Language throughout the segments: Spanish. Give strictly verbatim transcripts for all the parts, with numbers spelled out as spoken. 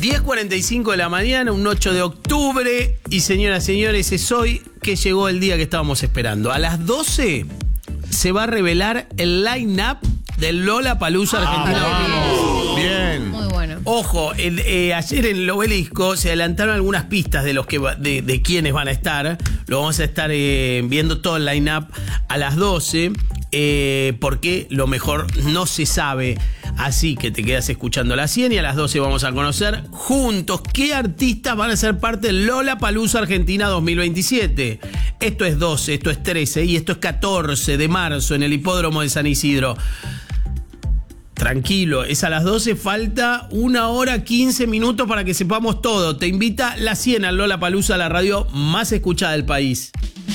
diez cuarenta y cinco de la mañana, un ocho de octubre. Y señoras y señores, es hoy que llegó el día que estábamos esperando. A las doce se va a revelar el line-up del Lollapalooza Argentina. Ah, bien. Muy bueno. Ojo, el, eh, ayer en el Obelisco se adelantaron algunas pistas de los que va, de, de quiénes van a estar. Lo vamos a estar eh, viendo todo el line-up a las doce. Eh, porque lo mejor no se sabe. Así que te quedas escuchando la cien y a las doce vamos a conocer juntos qué artistas van a ser parte del Lollapalooza Argentina dos mil veintisiete. Esto es doce, esto es trece y esto es catorce de marzo en el hipódromo de San Isidro. Tranquilo, es a las doce, falta una hora quince minutos para que sepamos todo. Te invita la cien al Lollapalooza, la radio más escuchada del país.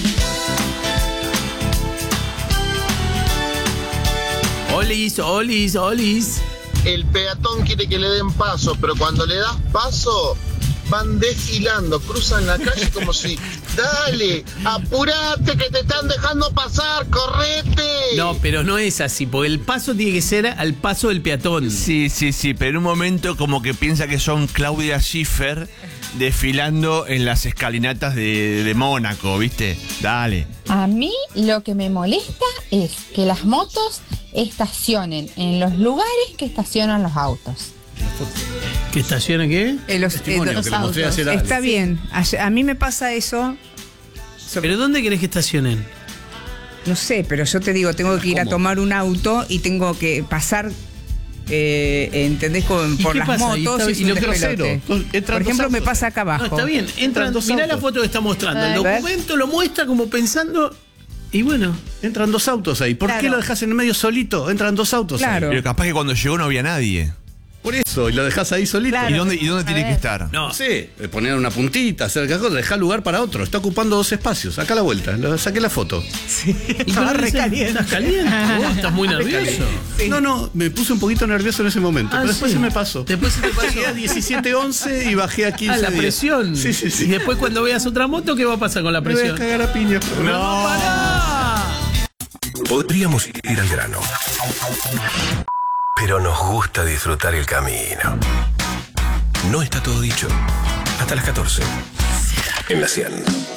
Olis, olis, olis. El peatón quiere que le den paso, pero cuando le das paso, van desfilando, cruzan la calle como si, dale, apurate que te están dejando pasar, correte. No, pero no es así, porque el paso tiene que ser al paso del peatón. Sí, sí, sí, pero en un momento como que piensa que son Claudia Schiffer desfilando en las escalinatas de, de Mónaco, ¿viste? Dale. A mí lo que me molesta es que las motos estacionen en los lugares que estacionan los autos. ¿Qué estaciona qué? Eh, los, eh, los los autos. Está bien. A, a mí me pasa eso. ¿Pero dónde querés que estacionen? No sé, pero yo te digo, tengo que ir ¿Cómo? a tomar un auto y tengo que pasar, eh, ¿entendés? Con, ¿Y por qué las pasa? Y motos está- y, y es lo un grosero. despelote. Entran Por dos ejemplo, me autos. pasa acá abajo. No, está bien, entran, dos mirá autos. la foto que está mostrando. El A ver. documento lo muestra como pensando. Y bueno, Entran dos autos ahí. ¿Por Claro. qué lo dejas en el medio solito? Entran dos autos Claro. Pero capaz que cuando llegó no había nadie. ahí. Por eso, y lo dejas ahí solito. Claro. ¿Y dónde, y dónde A tiene ver. que estar? no. No sé, eh, poner una puntita, hacer cada cosa, dejar lugar para otro. Está ocupando dos espacios. Acá a la vuelta, lo, saqué la foto. ¿Y Estaba pero recaliente. ¿Estás caliente? ¿Vos estás muy nervioso? Sí. No, no, me puse un poquito nervioso en ese momento. Ah, pero después sí. se me pasó. Después se te pasó. Llegué a diecisiete once y bajé a quince. Ah, la diez. presión. Sí, sí, sí. Y después cuando veas otra moto, ¿qué va a pasar con la Me voy a presión? cagar a piña. ¡No, pará! Podríamos ir al grano, pero nos gusta disfrutar el camino. No está todo dicho. Hasta las catorce. En la cien.